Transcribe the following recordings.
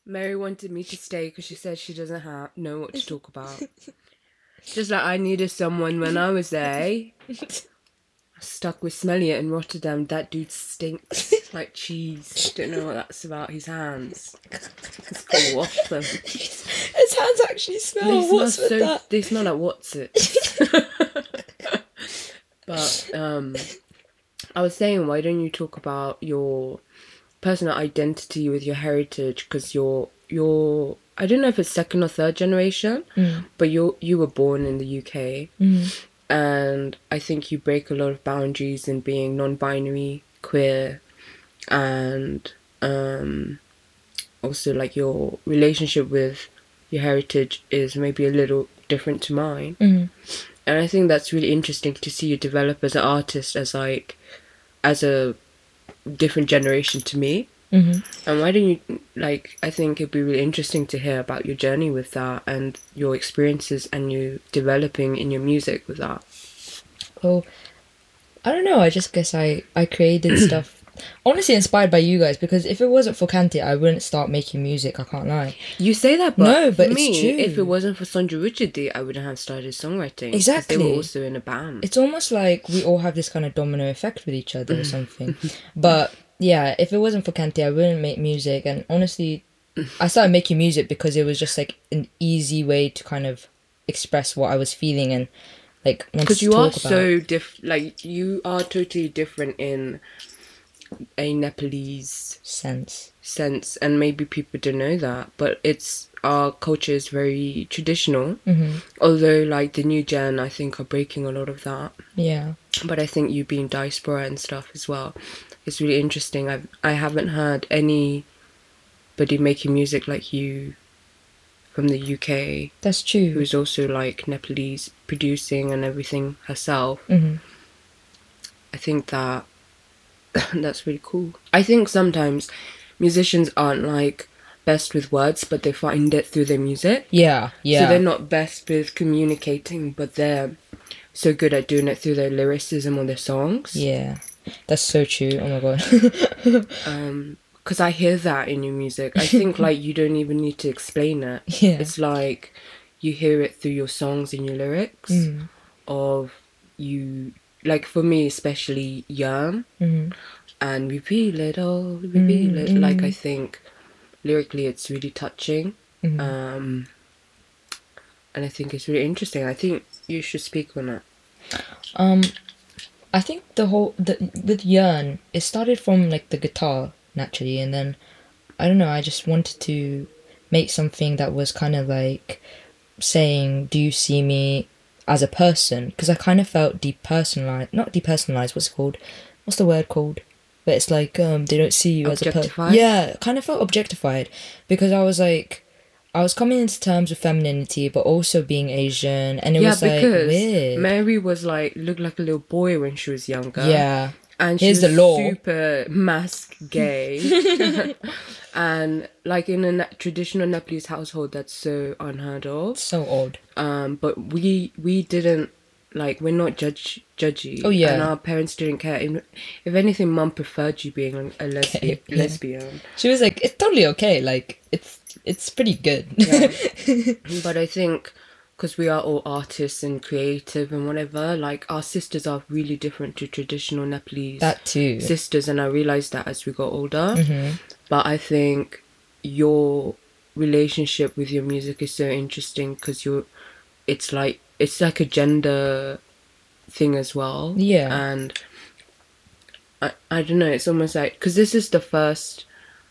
Mary wanted me to stay because she said she doesn't know what to talk about. Just like I needed someone when I was there. Stuck with Smelliot in Rotterdam. That dude stinks like cheese. Don't know what that's about. His hands. Just gotta wash them. His hands actually smell. What's with that? They smell like what's it? But I was saying, why don't you talk about your personal identity with your heritage? Because you're I don't know if it's second or third generation, but you were born in the UK. And I think you break a lot of boundaries in being non-binary, queer, and also like your relationship with your heritage is maybe a little different to mine. And I think that's really interesting to see you develop as an artist as a different generation to me. And why don't you, like, I think it'd be really interesting to hear about your journey with that and your experiences and you developing in your music with that. Well, I don't know. I just guess I created stuff honestly inspired by you guys, because if it wasn't for Kanti, I wouldn't start making music. I can't lie. You say that, but no, but for me, it's true. If it wasn't for Sondra Richardy, I wouldn't have started songwriting. Exactly. They were also in a band. It's almost like we all have this kind of domino effect with each other or something. But yeah, if it wasn't for Kanti, I wouldn't make music. And honestly, I started making music because it was just like an easy way to kind of express what I was feeling and like because you are so different. Like you are totally different in a Nepalese sense, and maybe people don't know that, but our culture is very traditional. Although like the new gen, I think, are breaking a lot of that. Yeah. But I think you being diaspora and stuff as well, it's really interesting. I haven't heard anybody making music like you from the UK. That's true. Who's also like Nepalese, producing and everything herself. I think that that's really cool. I think sometimes musicians aren't like best with words, but they find it through their music. Yeah. So they're not best with communicating, but they're so good at doing it through their lyricism on their songs. Yeah, that's so true. Oh my god. Because I hear that in your music. I think like you don't even need to explain it. Yeah. It's like you hear it through your songs and your lyrics of you. Like for me, especially Yearn and We Feel It All, We Feel It. Like I think lyrically it's really touching. And I think it's really interesting. I think you should speak on it. I think with Yearn, it started from like the guitar naturally, and then I don't know, I just wanted to make something that was kind of like saying, do you see me as a person? Because I kind of felt not depersonalized, what's it called? What's the word called? But it's like, they don't see you as a person. Yeah, kind of felt objectified, because I was like, I was coming into terms with femininity, but also being Asian, and it was like weird. Mary was like, looked like a little boy when she was younger. Yeah. And she was super mask gay. And like in a traditional Nepalese household, that's so unheard of. So odd. But we didn't, like, we're not judgy. Oh yeah. And our parents didn't care. If anything, Mum preferred you being a lesbian. She was like, it's totally okay. Like, it's pretty good. Yeah. But I think because we are all artists and creative and whatever, like our sisters are really different to traditional Nepalese sisters, and I realized that as we got older. But I think your relationship with your music is so interesting because it's like a gender thing as well. Yeah. And I don't know, it's almost like, because this is the first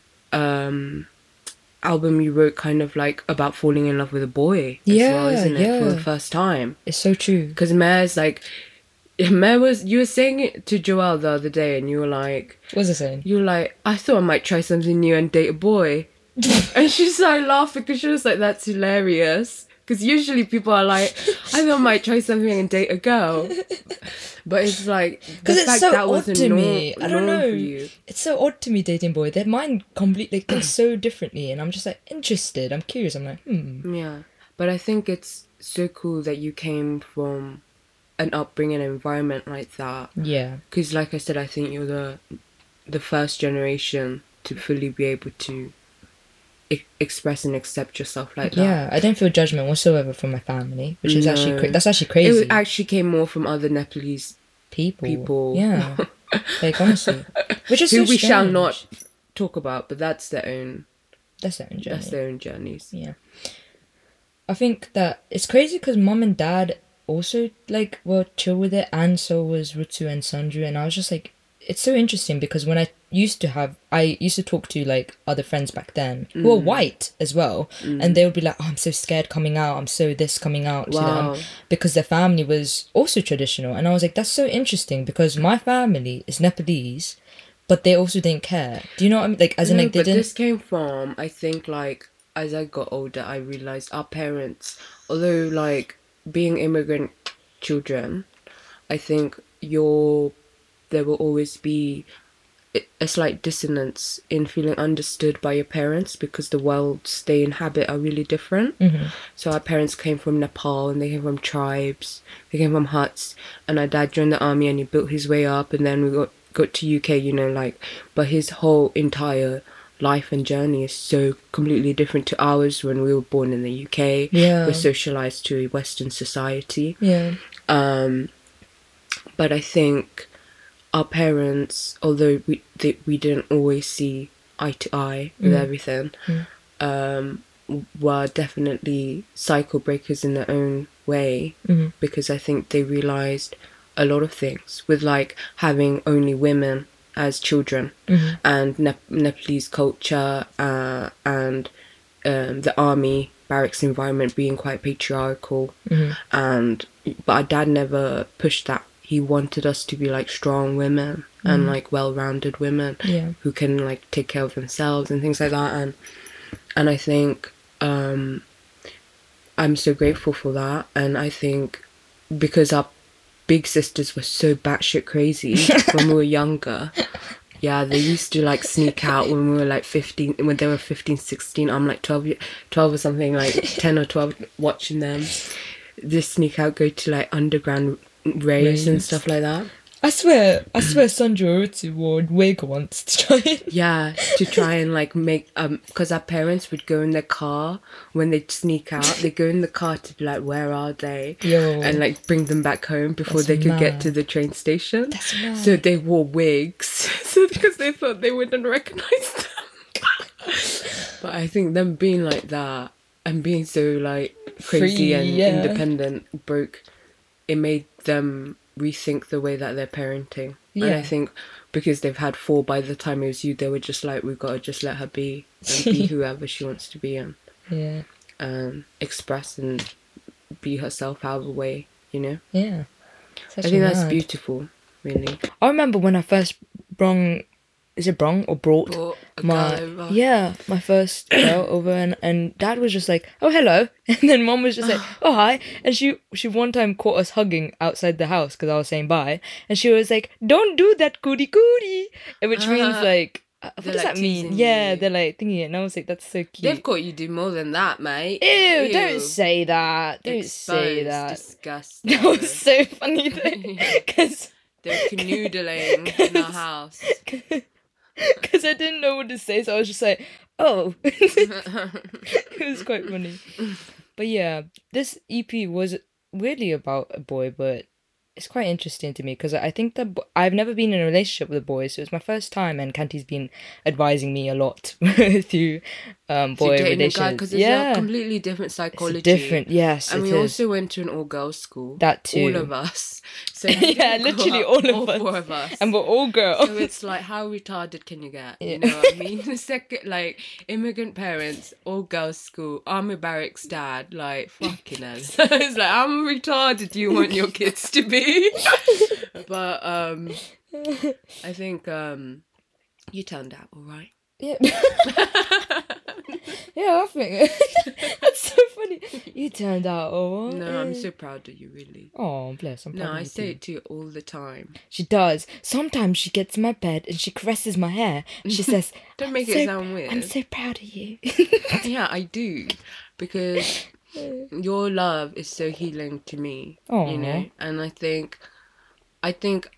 album you wrote kind of like about falling in love with a boy as well, isn't it? For the first time. It's so true. Because you were saying it to Joelle the other day, and you were like, what was I saying? You were like, I thought I might try something new and date a boy. And she started laughing because she was like, that's hilarious. Because usually people are like, I thought I might try something and date a girl. But it's like, the fact so that wasn't to me. I don't know. For you. It's so odd to me, dating boy. Their mind completely thinks so differently, and I'm just like interested. I'm curious. I'm like, Yeah, but I think it's so cool that you came from an upbringing environment like that. Yeah. Because, like I said, I think you're the first generation to fully be able to express and accept yourself like that. Yeah, I don't feel judgment whatsoever from my family, which is actually No. that's actually crazy. It actually came more from other Nepalese people. Yeah, like honestly, which is who so we shall strange. not talk about, but that's their own. That's their own journey. That's their own journeys. Yeah, I think that it's crazy because mom and dad also like were chill with it, and so was Rutsu and Sanju, and I was just like, it's so interesting because when I used to talk to like other friends back then who were white as well, and they would be like, oh, I'm so scared coming out, I'm so this coming out to them, because their family was also traditional, and I was like, that's so interesting because my family is Nepalese, but they also didn't care. Do you know what I mean? Like, as in, like, they didn't. This came from, I think, like, as I got older, I realized our parents, although like being immigrant children, I think there will always be a slight dissonance in feeling understood by your parents because the worlds they inhabit are really different. So our parents came from Nepal, and they came from tribes, they came from huts, and our dad joined the army and he built his way up, and then we got to UK, you know, like, but his whole entire life and journey is so completely different to ours. When we were born in the UK, we're socialized to a Western society. But I think our parents, although we didn't always see eye to eye with everything, were definitely cycle breakers in their own way, because I think they realized a lot of things with like having only women as children, and Nepalese culture, and the army barracks environment being quite patriarchal, but our dad never pushed that. He wanted us to be like strong women and like well-rounded women who can like take care of themselves and things like that, and I think I'm so grateful for that. And I think because our big sisters were so batshit crazy when we were younger. Yeah, they used to like sneak out when we were like 15, when they were 15, 16. I'm like 12 or something, like 10 or 12, watching them. They sneak out, go to like underground raves and stuff like that. I swear Sanju Urutsu wore a wig once to try and... Yeah, to try and like make, because our parents would go in their car when they'd sneak out. They go in the car to be like, where are they? And like bring them back home before they could get to the train station. So they wore wigs, so because they thought they wouldn't recognize them. But I think them being like that and being so like crazy and independent, it made them rethink the way that they're parenting. And I think because they've had 4 by the time it was you, they were just like, we've got to just let her be and be whoever she wants to be, and express and be herself however way, you know. I think that's beautiful, really. I remember when I first brought my first girl over, and dad was just like, oh, hello, and then mom was just like, oh, hi, and she one time caught us hugging outside the house because I was saying bye, and she was like, don't do that, cootie, which means like, what does that mean? Yeah, they're like thinking it, and I was like, that's so cute. They've got you do more than that, mate. Ew. Don't say that. Say that. Disgusting. That was so funny though, because they're canoodling in our house. Because I didn't know what to say, so I was just like, oh. It was quite funny. But yeah, this EP was really about a boy, but it's quite interesting to me because I think that I've never been in a relationship with a boy, so it's my first time, and Kanti's been advising me a lot through boy relations. Because it's a completely different psychology. It's different, yes. And we also went to an all-girls school. That too. All of us. So yeah, literally all 4 of us. And we're all girls. So it's like, how retarded can you get? You know what I mean? The second, like, immigrant parents, all-girls school, army barracks dad, like, fucking hell. It's like, how retarded do you want your kids to be? But I think you turned out all right. Yeah. Yeah, I think that's so funny. You turned out all right. No, I'm so proud of you, really. Oh, bless. I'm proud of you. I say it to you all the time. She does. Sometimes she gets in my bed and she caresses my hair. She says, "Don't make it sound weird." I'm so proud of you. Yeah, I do, because your love is so healing to me. Aww. You know, and I think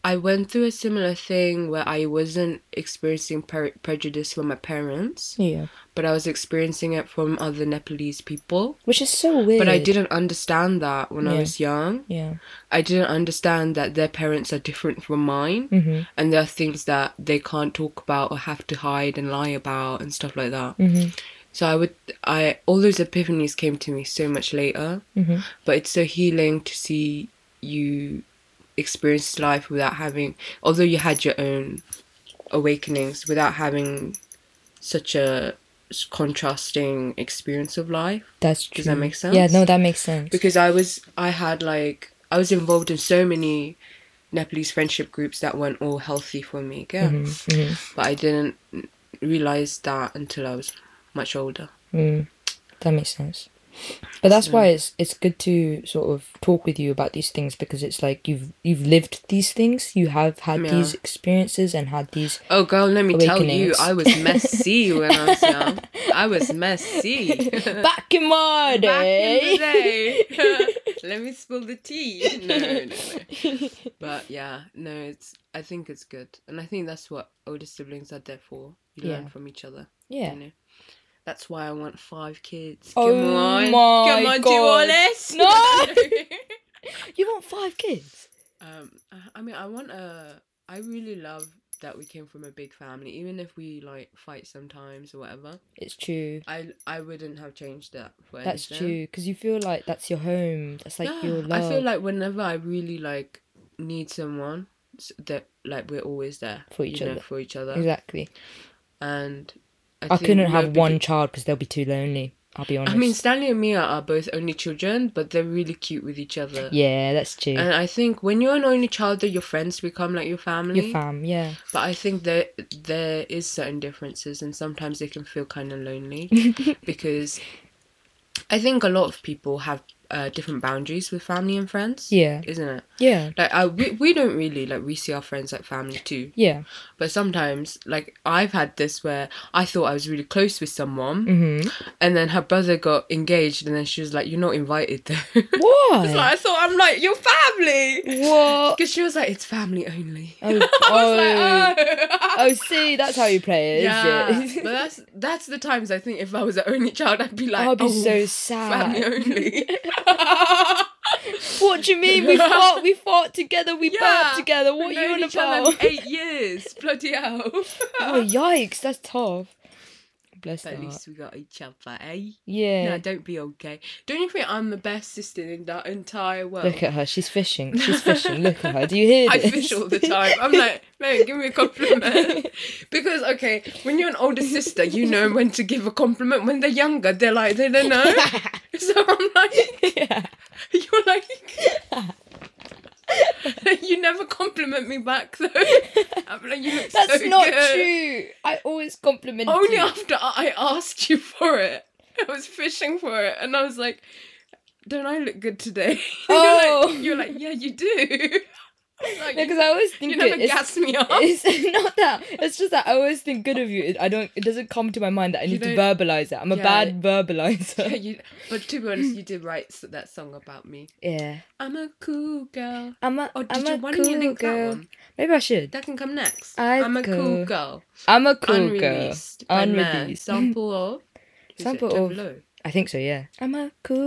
I went through a similar thing where I wasn't experiencing prejudice from my parents, Yeah. but I was experiencing it from other Nepalese people. Which is so weird. But I didn't understand that when I was young. Yeah. I didn't understand that their parents are different from mine. Mm-hmm. And there are things that they can't talk about or have to hide and lie about and stuff like that. Mm-hmm. So all those epiphanies came to me so much later. Mm-hmm. But it's so healing to see you experience life without having, although you had your own awakenings, without having such a contrasting experience of life. That's true. Does that make sense? Yeah, no, that makes sense. Because I was involved in so many Nepalese friendship groups that weren't all healthy for me again. Mm-hmm. Mm-hmm. But I didn't realize that until I was much older. That makes sense. But that's why it's good to sort of talk with you about these things, because it's like you've lived these things, you have had these experiences and had these. Oh girl, let me tell you, I was messy when I was young. I was messy. Back in my day. Back in the day. Let me spill the tea. No. But yeah, no, I think it's good, and I think that's what older siblings are there for. You learn from each other. Yeah. You know? That's why I want 5 kids. Oh Come on, do you want this? No! You want 5 kids? I mean, I really love that we came from a big family, even if we like fight sometimes or whatever. It's true. I wouldn't have changed that for anything. That's true, because you feel like that's your home. That's like your love. I feel like whenever I really like need someone, that like we're always there for each other. For each other. Exactly. And I couldn't have one child because they'll be too lonely. I'll be honest. I mean, Stanley and Mia are both only children, but they're really cute with each other. Yeah, that's true. And I think when you're an only child, your friends become like your family. Your fam, yeah. But I think there is certain differences, and sometimes they can feel kind of lonely because I think a lot of people have different boundaries with family and friends. Yeah. Isn't it? Yeah. Like we don't really like, we see our friends like family too. Yeah. But sometimes, like, I've had this where I thought I was really close with someone, and then her brother got engaged, and then she was like, "You're not invited though." Why? So I thought, I'm like, "You're family." What? Because she was like, "It's family only." Oh, oh, see, that's how you play it, is it? But that's the times I think if I was the only child, I'd be like, I'd be so sad. Family only. What do you mean? We fought together, we burped together. What are you on about? 8 years. Bloody hell. Oh, yikes, that's tough. Bless But her at heart. least we got each other, eh? Yeah. No, don't be okay. Don't you think I'm the best sister in that entire world? Look at her, she's fishing. She's fishing. Look at her. Do you hear I this? fish all the time. I'm like, mate, give me a compliment. Because, okay, when you're an older sister, you know when to give a compliment. When they're younger, they're like, they don't know. So I'm like, Yeah. You're like, you never compliment me back though. I'm like, you look That's so not good. true. I always compliment Only you. after I asked you for it. I was fishing for it, and I was like, "Don't I look good today?" Oh. you're like, "Yeah, you do." Like, Because I always think you never gas me up. It's not that. It's just that I always think good of you. It doesn't come to my mind that I need to verbalize it. I'm a bad verbalizer. Yeah, but to be honest, you did write that song about me. Yeah. I'm a cool girl. I'm a cool girl. Maybe I should. That can come next. I'm a cool girl. I'm a cool Unreleased. girl. Unreleased. Sample of. Sample of. I think so. Yeah. I'm a cool